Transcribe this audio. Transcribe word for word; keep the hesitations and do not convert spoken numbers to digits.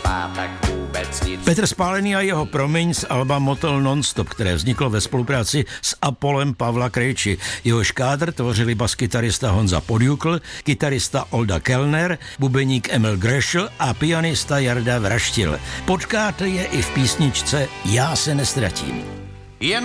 nespát, tak vůbec nic. Petr Spálený a jeho Promiň z alba Motel Nonstop, které vzniklo ve spolupráci s Apolem Pavla Krejči. Jehož kádr tvořili baskytarista Honza Podjukl, kytarista Olda Kellner, bubeník Emil Grešl a pianista Jarda Vraštil. Potkáte je i v písničce Já se nestratím. Jen